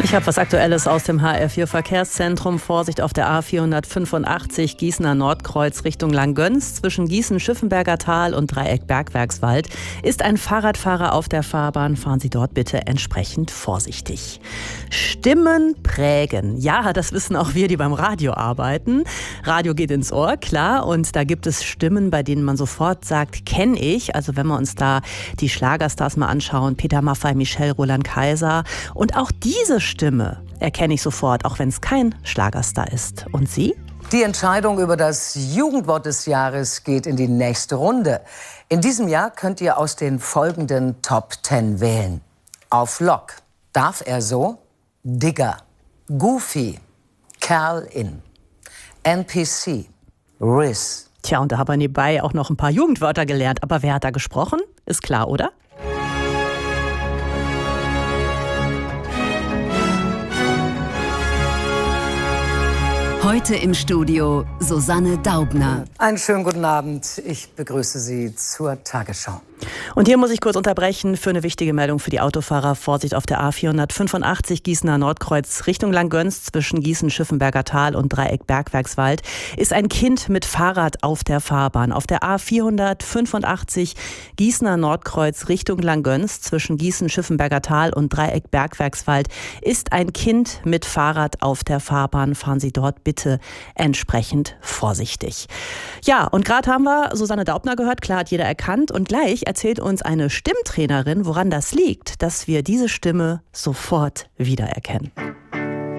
Ich habe was Aktuelles aus dem HR4 Verkehrszentrum. Vorsicht auf der A485 Gießener Nordkreuz Richtung Langgöns. Zwischen Gießen-Schiffenberger Tal und Dreieck Bergwerkswald ist ein Fahrradfahrer auf der Fahrbahn. Fahren Sie dort bitte entsprechend vorsichtig. Stimmen prägen. Ja, das wissen auch wir, die beim Radio arbeiten. Radio geht ins Ohr, klar. Und da gibt es Stimmen, bei denen man sofort sagt, kenne ich. Also wenn wir uns da die Schlagerstars mal anschauen, Peter Maffay, Michelle, Roland Kaiser. Und auch diese Stimme erkenne ich sofort, auch wenn es kein Schlagerstar ist. Und Sie? Die Entscheidung über das Jugendwort des Jahres geht in die nächste Runde. In diesem Jahr könnt ihr aus den folgenden Top 10 wählen. Auf Lock. Darf er so? Digger. Goofy. Kerl in. NPC. Riz. Tja, und da haben wir nebenbei auch noch ein paar Jugendwörter gelernt. Aber wer hat da gesprochen? Ist klar, oder? Heute im Studio Susanne Daubner. Einen schönen guten Abend. Ich begrüße Sie zur Tagesschau. Und hier muss ich kurz unterbrechen für eine wichtige Meldung für die Autofahrer. Vorsicht auf der A485 Gießener Nordkreuz Richtung Langgöns zwischen Gießen-Schiffenberger Tal und Dreieck Bergwerkswald ist ein Kind mit Fahrrad auf der Fahrbahn. Auf der A485 Gießener Nordkreuz Richtung Langgöns zwischen Gießen-Schiffenberger Tal und Dreieck Bergwerkswald ist ein Kind mit Fahrrad auf der Fahrbahn. Fahren Sie dort bitte entsprechend vorsichtig. Ja, und gerade haben wir Susanne Daubner gehört. Klar, hat jeder erkannt. Und gleich erzählt uns eine Stimmtrainerin, woran das liegt, dass wir diese Stimme sofort wiedererkennen.